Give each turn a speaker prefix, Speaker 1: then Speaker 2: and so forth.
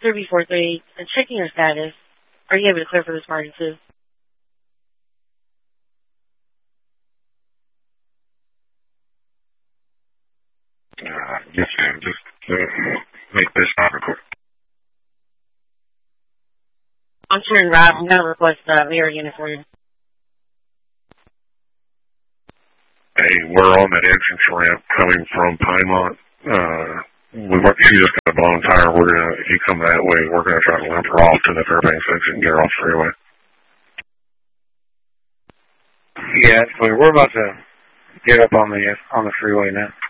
Speaker 1: 3B43, and checking your status. Are you able to clear for this emergency?
Speaker 2: Yes, ma'am. Just make this quick.
Speaker 1: I'm turning right. I'm going to request a mirror unit for you.
Speaker 2: Hey, we're on that entrance ramp coming from Piedmont. She just got a blown tire. If you come that way, we're going to try to limp her off to the Fairbanks exit and get her off the freeway.
Speaker 3: Yeah, we're about to get up on the freeway now.